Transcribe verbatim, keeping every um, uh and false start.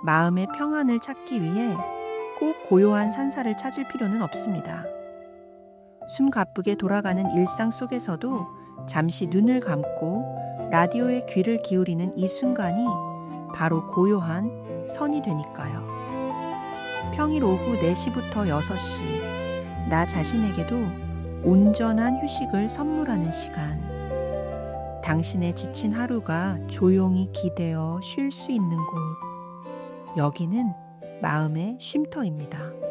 마음의 평안을 찾기 위해 꼭 고요한 산사를 찾을 필요는 없습니다. 숨 가쁘게 돌아가는 일상 속에서도 잠시 눈을 감고 라디오에 귀를 기울이는 이 순간이 바로 고요한 선이 되니까요. 평일 오후 네 시부터 여섯 시, 나 자신에게도 온전한 휴식을 선물하는 시간. 당신의 지친 하루가 조용히 기대어 쉴 수 있는 곳. 여기는 마음의 쉼터입니다.